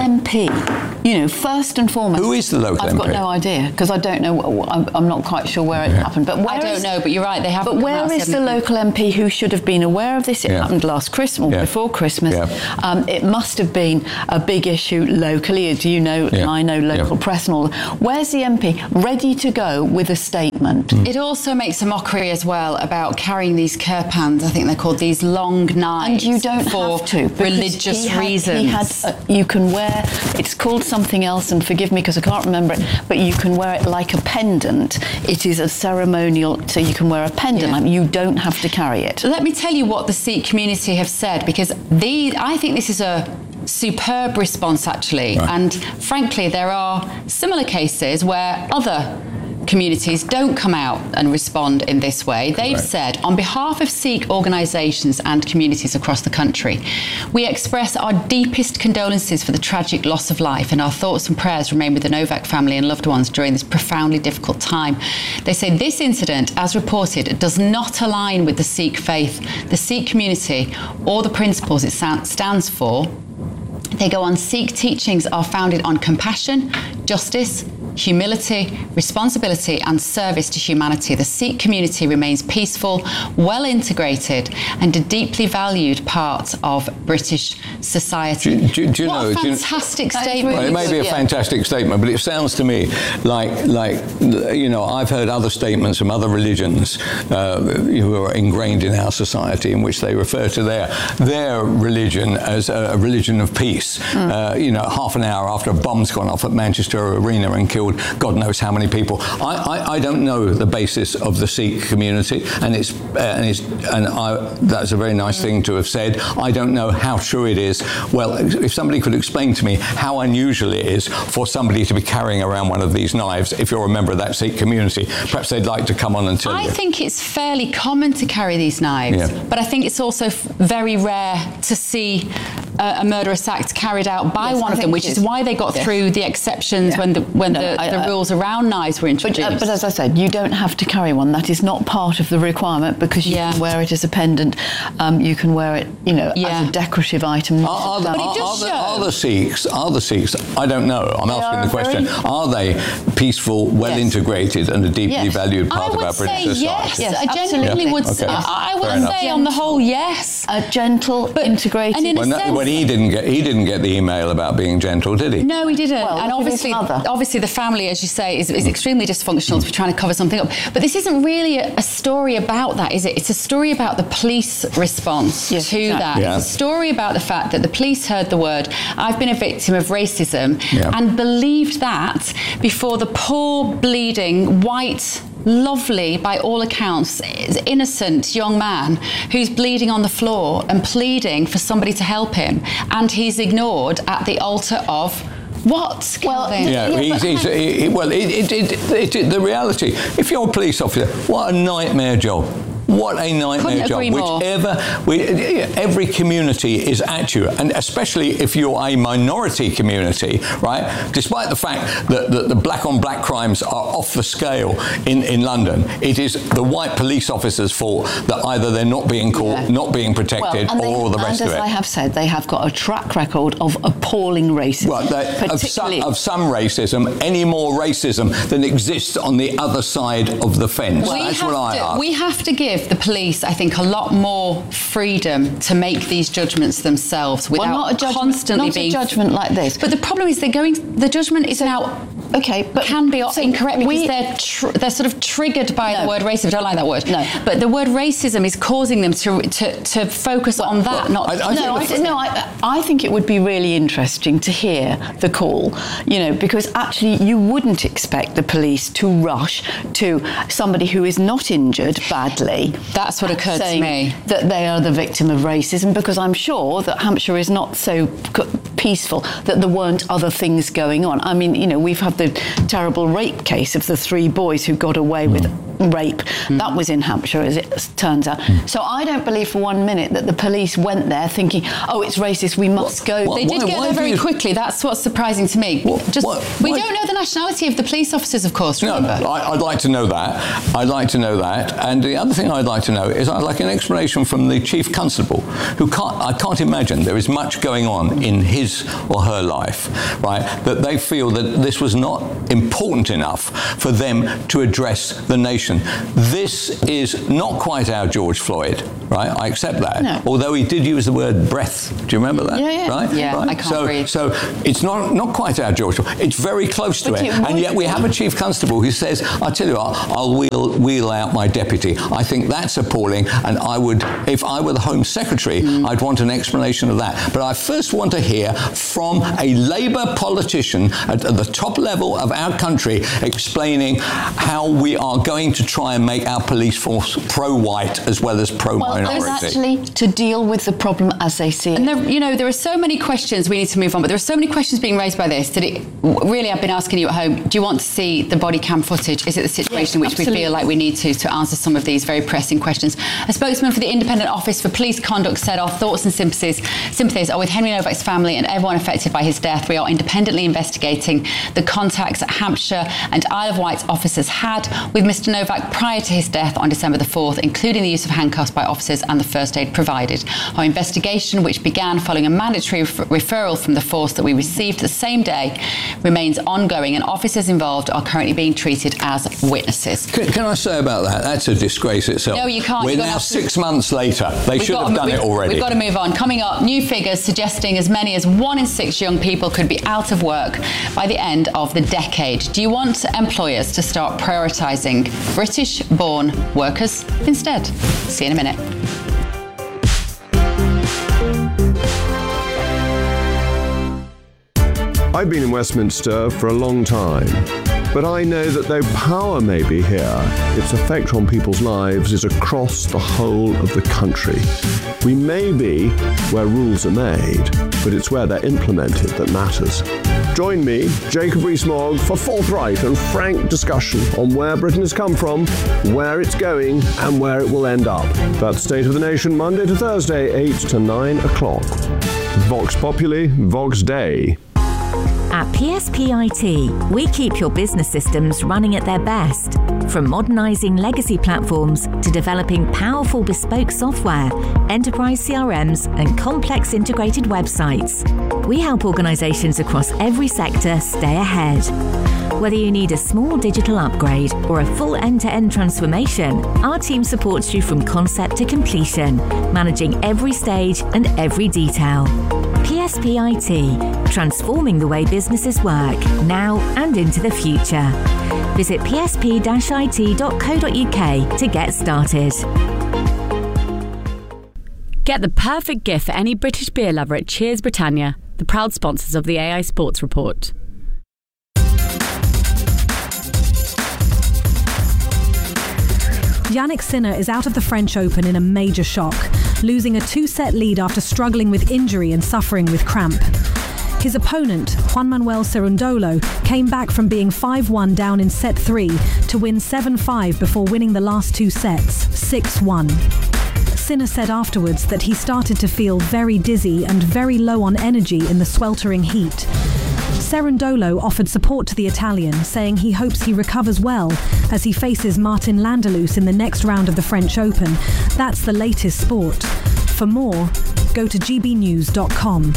MP? You know, first and foremost. Who is the local MP? I've got no idea, because I don't know. I'm not quite sure where it happened. But I don't know, but you're right, they haven't. But where is the local MP who should have been aware of this? It happened last Christmas, or before Christmas. It must have been a big issue locally. Do you know? I know local press and all. Where's the MP ready to go with a statement? It also makes a mockery as well about carrying these kirpans, I think they're called, these long knives. And you don't for have to. Religious reasons. You can wear, it's called something else, and forgive me because I can't remember it, but you can wear it like a pendant. It is a ceremonial, so you can wear a pendant. Like, you don't have to carry it. Let me tell you what the Sikh community have said, because I think this is a superb response, actually. Right. And frankly, there are similar cases where other communities don't come out and respond in this way. They've said, on behalf of Sikh organisations and communities across the country, we express our deepest condolences for the tragic loss of life, and our thoughts and prayers remain with the Novak family and loved ones during this profoundly difficult time. They say this incident, as reported, does not align with the Sikh faith, the Sikh community, or the principles it stands for. They go on, Sikh teachings are founded on compassion, justice, humility, responsibility and service to humanity. The Sikh community remains peaceful, well integrated and a deeply valued part of British society. Do you know? What a fantastic statement. Well, it may be a fantastic statement, but it sounds to me like you know, I've heard other statements from other religions who are ingrained in our society in which they refer to their religion as a religion of peace. You know, half an hour after a bomb's gone off at Manchester Arena and killed God knows how many people. I don't know the basis of the Sikh community, and that's a very nice thing to have said. I don't know how true it is. Well, if somebody could explain to me how unusual it is for somebody to be carrying around one of these knives, if you're a member of that Sikh community, perhaps they'd like to come on and tell you. I think it's fairly common to carry these knives, but I think it's also very rare to see a murderous act carried out by one of them, which is why they got through the exceptions when the rules around knives were introduced. But as I said, you don't have to carry one. That is not part of the requirement, because you can wear it as a pendant. You can wear it, you know, as a decorative item. Are the Sikhs? I don't know. I'm asking the question. Are they peaceful, well integrated, and a deeply valued part of our British society? Yes, I genuinely would say. I would say, on the whole, yes. A gentle, integrated. And in a sense, when he didn't get the email about being gentle, did he? No, he didn't. Well, and obviously the family, as you say, is extremely dysfunctional to be trying to cover something up. But this isn't really a story about that, is it? It's a story about the police response to that. Yeah. It's a story about the fact that the police heard the word, I've been a victim of racism, and believed that before the poor, bleeding, white, lovely, by all accounts, innocent young man who's bleeding on the floor and pleading for somebody to help him, and he's ignored at the altar of What? Calvin? The reality, if you're a police officer, what a nightmare job. What a nightmare job. Every community is at you, and especially if you're a minority community, right? Despite the fact that the black-on-black crimes are off the scale in London, it is the white police officers' fault that either they're not being caught, not being protected, or the rest of it. And as I have said, they have got a track record of appalling racism. Well, of some racism, any more racism than exists on the other side of the fence. We have to give the police, I think, a lot more freedom to make these judgments themselves without constantly being... Not a judgment like this. But the problem is the judgment is now... Okay, but... Can be incorrect because they're sort of triggered by the word racism. I don't like that word. No. But the word racism is causing them to focus on that, I think it would be really interesting to hear the call, because actually you wouldn't expect the police to rush to somebody who is not injured badly. That's what occurred to me. That they are the victim of racism, because I'm sure that Hampshire is not so peaceful that there weren't other things going on. I mean, we've had the terrible rape case of the 3 boys who got away with rape. That was in Hampshire, as it turns out. So I don't believe for 1 minute that the police went there thinking, oh, it's racist, we must go. They did get there very quickly. That's what's surprising to me. We don't know the nationality of the police officers, of course, remember? No, I'd like to know that. And the other thing I'd like to know is I'd like an explanation from the Chief Constable, who I can't imagine there is much going on in his or her life, right, that they feel that this was not important enough for them to address the nation. This is not quite our George Floyd, right? I accept that. No. Although he did use the word breath. Do you remember that? Yeah. Right? Yeah, right? I can't breathe. So it's not quite our George Floyd. It's very close to it. And yet we have a Chief Constable who says, I tell you what, I'll wheel out my deputy. I think that's appalling, and I would, if I were the Home Secretary, I'd want an explanation of that. But I first want to hear from a Labour politician at the top level of our country explaining how we are going to try and make our police force pro-white as well as pro-minority. Well, there's actually to deal with the problem as they see it. And there are so many questions, we need to move on, but there are so many questions being raised by this that really I've been asking you at home, do you want to see the body cam footage? Is it the situation in which we feel like we need to answer some of these very pressing questions? A spokesman for the Independent Office for Police Conduct said, our thoughts and sympathies are with Henry Novak's family and everyone affected by his death. We are independently investigating the contacts that Hampshire and Isle of Wight officers had with Mr. Novak prior to his death on December the 4th, including the use of handcuffs by officers and the first aid provided. Our investigation, which began following a mandatory referral from the force that we received the same day, remains ongoing, and officers involved are currently being treated as witnesses. Can I say about that? That's a disgrace itself. No, you can't. We're now 6 months later. They should have done it already. We've got to move on. Coming up, new figures suggesting as many as 1 in 6 young people could be out of work by the end of the decade. Do you want employers to start prioritising British-born workers instead? See you in a minute. I've been in Westminster for a long time, but I know that though power may be here, its effect on people's lives is across the whole of the country. We may be where rules are made, but it's where they're implemented that matters. Join me, Jacob Rees-Mogg, for forthright and frank discussion on where Britain has come from, where it's going, and where it will end up. That's State of the Nation, Monday to Thursday, 8 to 9 o'clock. Vox Populi, Vox Dei. At PSPIT, we keep your business systems running at their best. From modernising legacy platforms to developing powerful bespoke software, enterprise CRMs and complex integrated websites, we help organisations across every sector stay ahead. Whether you need a small digital upgrade or a full end-to-end transformation, our team supports you from concept to completion, managing every stage and every detail. PSPIT, transforming the way businesses work, now and into the future. Visit psp-it.co.uk to get started. Get the perfect gift for any British beer lover at Cheers Britannia, the proud sponsors of the AI Sports Report. Jannik Sinner is out of the French Open in a major shock, losing a 2-set lead after struggling with injury and suffering with cramp. His opponent, Juan Manuel Cerundolo, came back from being 5-1 down in set 3 to win 7-5 before winning the last 2 sets, 6-1. Sinner said afterwards that he started to feel very dizzy and very low on energy in the sweltering heat. Cerundolo offered support to the Italian, saying he hopes he recovers well as he faces Martin Landelus in the next round of the French Open. That's the latest sport. For more, go to gbnews.com.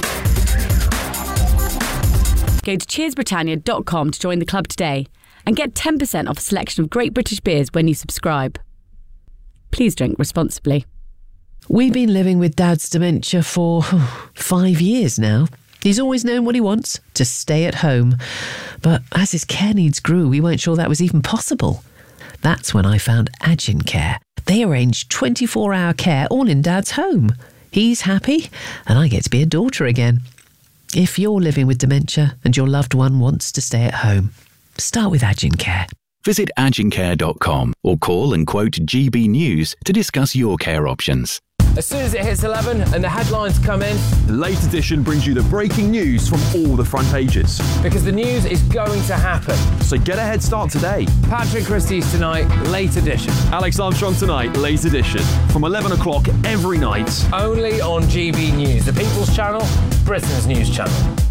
Go to cheersbritannia.com to join the club today and get 10% off a selection of great British beers when you subscribe. Please drink responsibly. We've been living with Dad's dementia for 5 years now. He's always known what he wants, to stay at home. But as his care needs grew, we weren't sure that was even possible. That's when I found Agincare. They arrange 24-hour care all in Dad's home. He's happy, and I get to be a daughter again. If you're living with dementia and your loved one wants to stay at home, start with Agincare. Visit agincare.com or call and quote GB News to discuss your care options. As soon as it hits 11 and the headlines come in, The Late Edition brings you the breaking news from all the front pages. because the news is going to happen. So get a head start today. Patrick Christie's tonight, late edition. Alex Armstrong tonight, Late Edition. From 11 o'clock every night. Only on GB News, the People's Channel, Britain's news channel.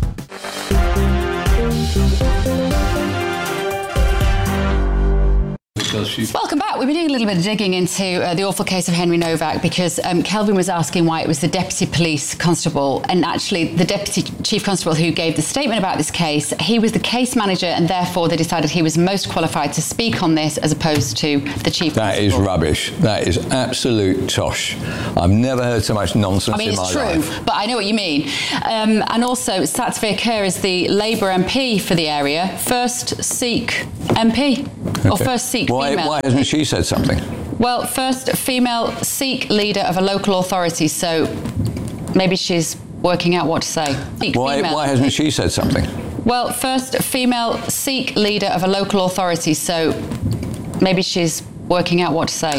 Welcome back. We've been doing a little bit of digging into the awful case of Henry Novak because Kelvin was asking why it was the Deputy Police Constable, and actually the Deputy Chief Constable who gave the statement about this case, he was the case manager, and therefore they decided he was most qualified to speak on this as opposed to the Chief Constable. That is rubbish. That is absolute tosh. I've never heard so much nonsense in my life. I mean, it's true, but I know what you mean. And also, Satvir Kerr is the Labour MP for the area, first Sikh MP, or first Sikh female. Why hasn't she said something? Well, first female Sikh leader of a local authority, so maybe she's working out what to say. Why hasn't she said something? Well, first female Sikh leader of a local authority, so maybe she's working out what to say.